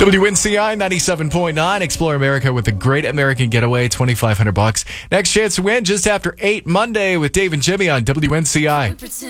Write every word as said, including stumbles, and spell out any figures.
W N C I ninety-seven point nine. Explore America with the Great American Getaway, twenty-five hundred bucks. Next chance to win just after eight Monday with Dave and Jimmy on W N C I.